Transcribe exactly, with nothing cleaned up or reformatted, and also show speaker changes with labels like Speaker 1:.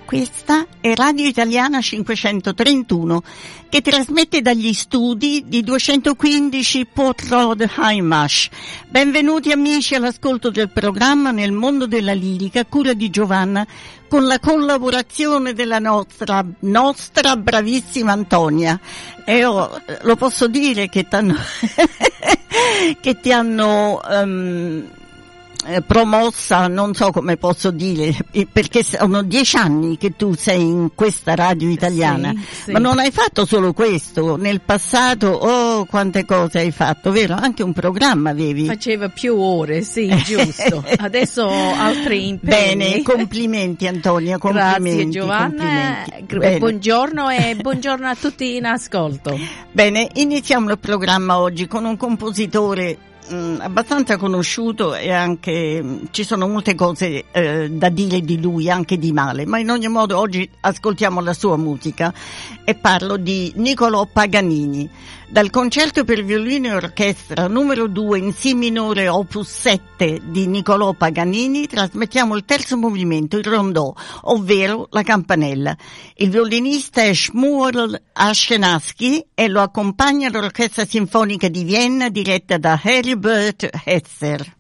Speaker 1: Questa è Radio Italiana cinquecentotrentuno, che trasmette dagli studi di duecentoquindici Port Road Heimash. Benvenuti amici all'ascolto del programma Nel mondo della lirica, cura di Giovanna, con la collaborazione della nostra, nostra bravissima Antonia. E io lo posso dire che t'hanno che ti hanno um, promossa, non so come posso dire, perché sono dieci anni che tu sei in questa radio italiana, sì, sì. Ma non hai fatto solo questo, nel passato, oh quante cose hai fatto, vero? Anche un programma avevi.
Speaker 2: Faceva più ore, sì, giusto. Adesso ho altri impegni.
Speaker 1: Bene, complimenti Antonia, complimenti.
Speaker 2: Grazie Giovanna,
Speaker 1: complimenti.
Speaker 2: Buongiorno e buongiorno a tutti in ascolto.
Speaker 1: Bene, iniziamo il programma oggi con un compositore Mm, abbastanza conosciuto, e anche mm, ci sono molte cose eh, da dire di lui, anche di male, ma in ogni modo oggi ascoltiamo la sua musica e parlo di Niccolò Paganini. Dal concerto per violino e orchestra numero due in Si minore opus sette di Niccolò Paganini trasmettiamo il terzo movimento, il rondò, ovvero la campanella. Il violinista è Shmuel Ashkenazy e lo accompagna l'Orchestra Sinfonica di Vienna diretta da Heribert Hetzer.